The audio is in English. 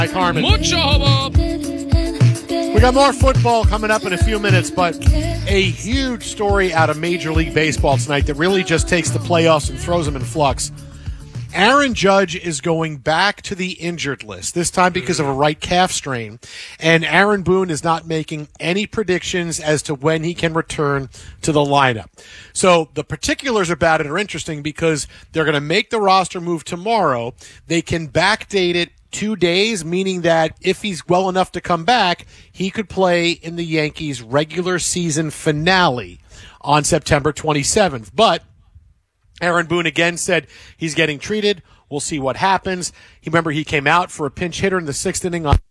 Mike Harmon. Mucho hubbub. We got more football coming up in a few minutes, but a huge story out of Major League Baseball tonight that really just takes the playoffs and throws them in flux. Aaron Judge is going back to the injured list, this time because of a right calf strain, and Aaron Boone is not making any predictions as to when he can return to the lineup. So the particulars about it are interesting because they're going to make the roster move tomorrow. They can backdate it 2 days, meaning that if he's well enough to come back, he could play in the Yankees' regular season finale on September 27th. But Aaron Boone again said he's getting treated. We'll see what happens. He came out for a pinch hitter in the 6th inning on